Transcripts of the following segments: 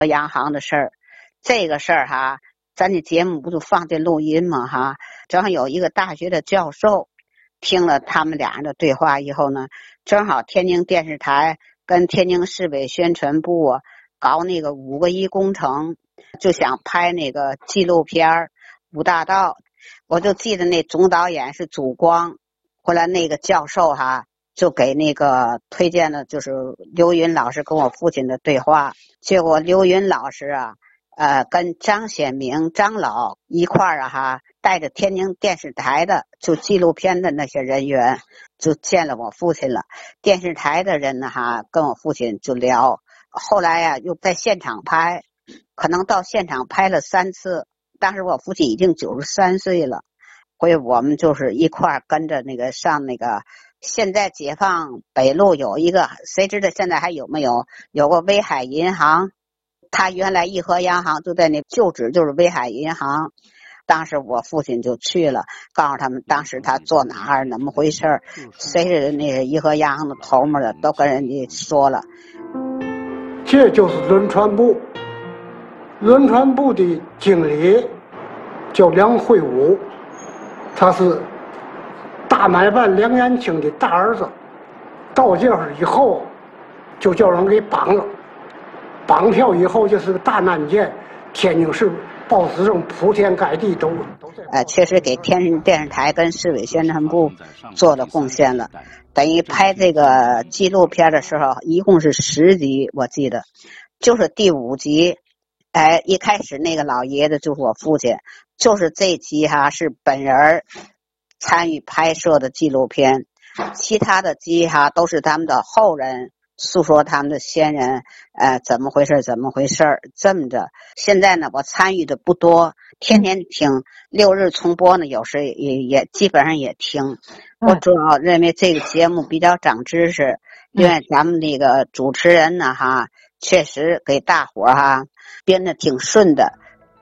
洋行的事儿。这个事儿哈，咱的节目不就放这录音吗？哈，正好有一个大学的教授听了他们俩人的对话以后呢，正好天津电视台跟天津市委宣传部搞那个5个1工程，就想拍那个纪录片五大道。我就记得那总导演是祖光，后来那个教授哈就给那个推荐的就是刘云老师跟我父亲的对话。结果刘云老师跟张显明张老一块儿带着天津电视台的就纪录片的那些人员就见了我父亲了。电视台的人呢跟我父亲就聊，后来又在现场拍，可能到现场拍了3次。当时我父亲已经93岁了，所以我们就是一块儿跟着那个上那个现在解放北路有一个，谁知道现在还有没有，有个威海银行，他原来义和洋行就在那旧址就是威海银行。当时我父亲就去了，告诉他们当时他坐哪儿怎么回事，谁是那个义和洋行的头目的都跟人家说了。 这就是轮船部，轮船部的经理叫梁惠武，他是大买办梁延庆的大儿子。到这儿以后就叫人给绑了，绑票以后就是个大案件，天津市报纸上铺天盖地都在。 确实给天津电视台跟市委宣传部做了贡献了。等于拍这个纪录片的时候一共是10集，我记得就是第5集一开始那个老爷子就是我父亲，就是这集是本人参与拍摄的纪录片，其他的集都是他们的后人诉说他们的先人怎么回事这么着。现在呢我参与的不多，天天听6日重播呢，有时也基本上也听。我主要认为这个节目比较长知识，因为咱们那个主持人呢确实给大伙编得挺顺的。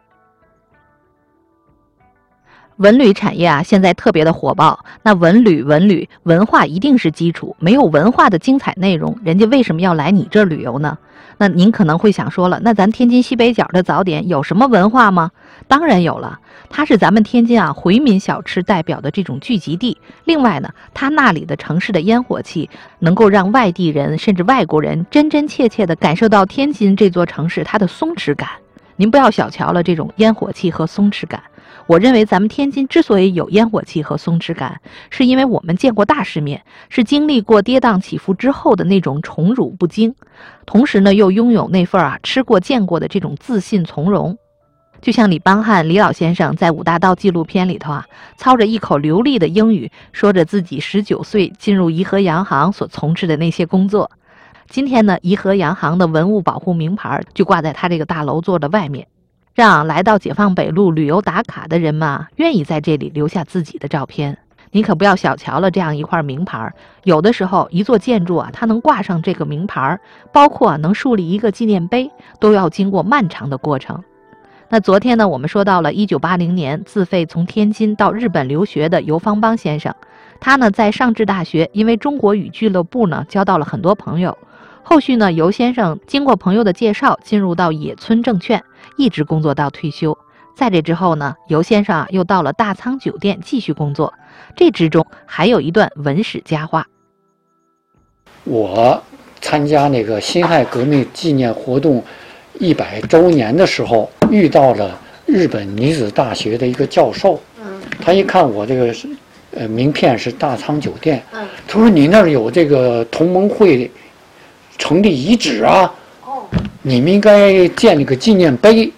文旅产业现在特别的火爆，那文旅文化一定是基础，没有文化的精彩内容，人家为什么要来你这儿旅游呢？那您可能会想说了，那咱天津西北角的早点有什么文化吗？当然有了，它是咱们天津回民小吃代表的这种聚集地。另外呢，它那里的城市的烟火气能够让外地人甚至外国人真真切切地感受到天津这座城市它的松弛感。您不要小瞧了这种烟火气和松弛感。我认为咱们天津之所以有烟火气和松弛感，是因为我们见过大世面，是经历过跌宕起伏之后的那种宠辱不惊，同时呢又拥有那份吃过见过的这种自信从容。就像李邦汉李老先生在5大道纪录片里头操着一口流利的英语，说着自己19岁进入怡和洋行所从事的那些工作。今天呢，怡和洋行的文物保护名牌就挂在他这个大楼座的外面，让来到解放北路旅游打卡的人们愿意在这里留下自己的照片。你可不要小瞧了这样一块名牌，有的时候一座建筑它能挂上这个名牌，包括能树立一个纪念碑，都要经过漫长的过程。那昨天呢，我们说到了1980年自费从天津到日本留学的游方邦先生，他呢在上智大学因为中国语俱乐部呢交到了很多朋友。后续呢，游先生经过朋友的介绍进入到野村证券，一直工作到退休。在这之后呢，游先生又到了大仓酒店继续工作。这之中还有一段文史佳话。 我参加那个辛亥革命纪念活动100周年的时候，遇到了日本女子大学的一个教授。他一看我这个名片是大仓酒店，他说你那儿有这个同盟会成立遗址啊，你们应该建立个纪念碑。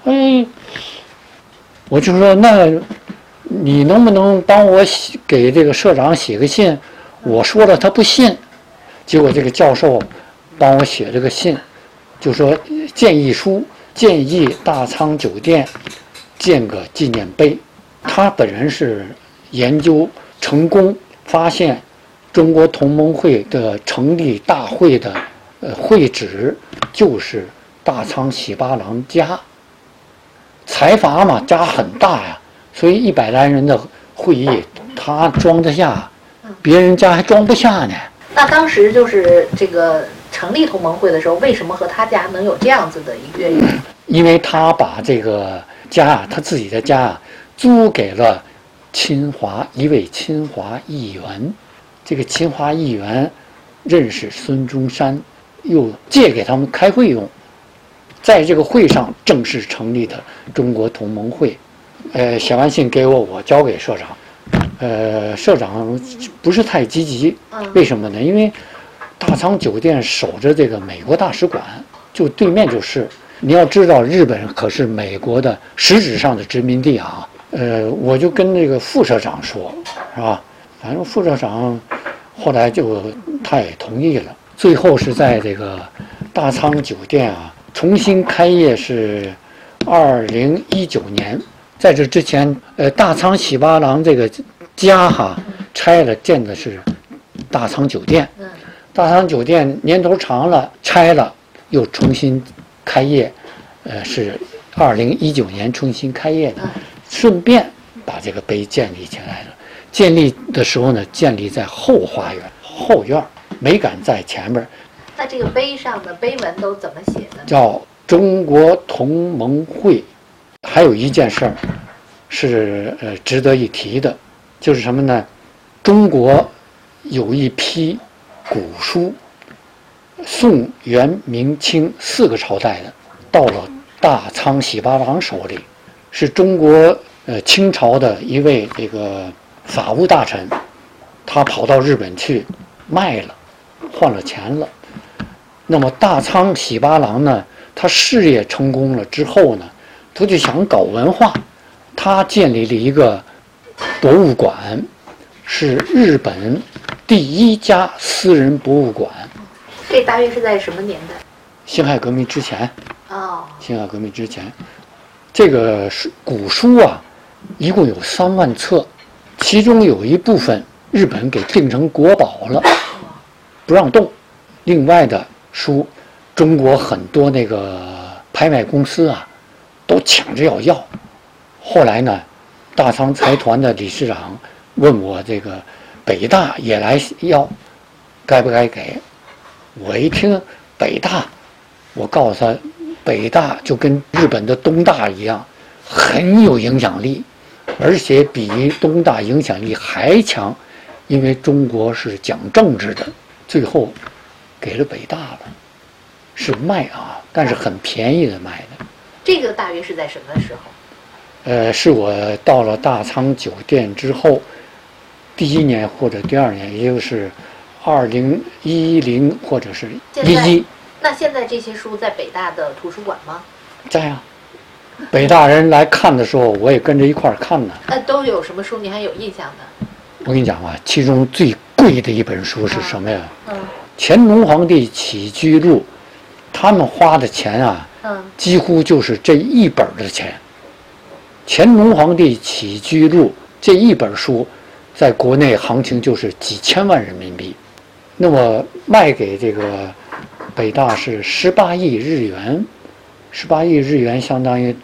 我就说那你能不能帮我给这个社长写个信？我说了他不信，结果这个教授帮我写了个信，就说建议书，建议大仓酒店建个纪念碑。他本人是研究成功发现中国同盟会的成立大会的会址就是大仓喜八郎家，财阀嘛，家很大呀，所以100来人的会议他装得下，别人家还装不下呢。 那当时就是这个成立同盟会的时候，为什么和他家能有这样子的一个渊源？ 因为他把这个家他自己的家租给了一位清华议员。这个清华议员认识孙中山，又借给他们开会用。在这个会上正式成立的中国同盟会。写完信给我交给社长。社长不是太积极，为什么呢？因为大仓酒店守着这个美国大使馆，就对面就是。你要知道，日本可是美国的实质上的殖民地啊。我就跟那个副社长说，是吧？反正副社长后来他也同意了。最后是在这个大仓酒店啊重新开业是2019年。在这之前，大仓喜八郎这个家拆了，建的是大仓酒店。大仓酒店年头长了，拆了，又重新开业。是2019年重新开业的，顺便把这个碑建立起来了。建立的时候呢，建立在后花园后院，没敢在前面。 那这个碑上的碑文都怎么写的？ 叫中国同盟会。还有一件事儿是值得一提的，就是什么呢？中国有一批古书，宋、元、明、清4个朝代的，到了大仓喜八郎手里，是中国清朝的一位这个法务大臣，他跑到日本去卖了，换了钱了。那么大仓喜八郎呢，他事业成功了之后呢，他就想搞文化，他建立了一个博物馆，是日本第1家私人博物馆。 这大约是在什么年代？ 辛亥革命之前。辛亥革命之前。这个古书啊，一共有3万册，其中有一部分日本给定成国宝了，不让动。另外的书，中国很多那个拍卖公司啊，都抢着要。后来呢，大仓财团的理事长问我这个北大也来要，该不该给？我一听北大，我告诉他，北大就跟日本的东大一样，很有影响力，而且比东大影响力还强，因为中国是讲政治的。最后给了北大了，是卖啊，但是很便宜的卖的。 这个大约是在什么时候？ 是我到了大仓酒店之后，第1年或者第2年，也就是2010或者是11。 那现在这些书在北大的图书馆吗？ 在啊，北大人来看的时候，我也跟着一块儿看呢。 都有什么书？你还有印象的？ 我跟你讲啊，其中最贵的一本书是什么呀？乾隆皇帝起居录，他们花的钱啊，几乎就是这一本的钱。乾隆皇帝起居录这一本书，在国内行情就是几千万人民币，那么卖给这个北大是18亿日元，18亿日元相当于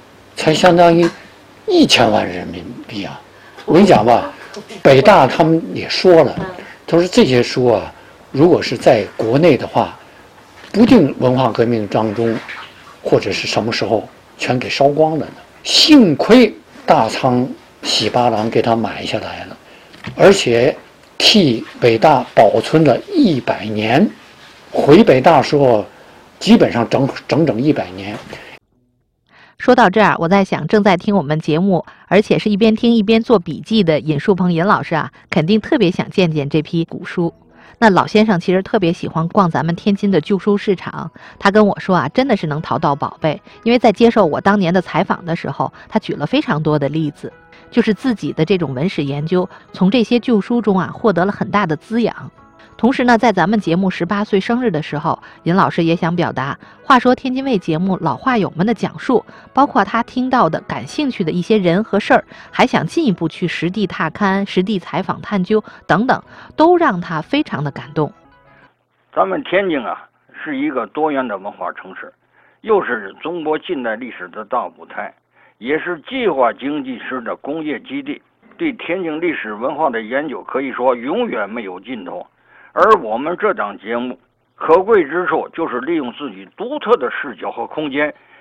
1000万人民币啊！我跟你讲吧，北大他们也说了，他说这些书啊，如果是在国内的话，不定文化革命当中，或者是什么时候全给烧光了呢。幸亏大仓喜八郎给他买下来了，而且替北大保存了100年。回北大时候，基本上整100年。 说到这儿，我在想，正在听我们节目，而且是一边听一边做笔记的尹树鹏尹老师啊，肯定特别想见见这批古书。那老先生其实特别喜欢逛咱们天津的旧书市场，他跟我说啊，真的是能淘到宝贝。因为在接受我当年的采访的时候，他举了非常多的例子，就是自己的这种文史研究，从这些旧书中啊获得了很大的滋养。同时呢，在咱们节目18岁生日的时候，尹老师也想表达，话说天津卫节目老话友们的讲述，包括他听到的感兴趣的一些人和事儿，还想进一步去实地踏勘、实地采访探究等等，都让他非常的感动。 咱们天津啊，是一个多元的文化城市，又是中国近代历史的大舞台，也是计划经济式的工业基地。对天津历史文化的研究可以说永远没有尽头。而我们这档节目可贵之处就是利用自己独特的视角和空间，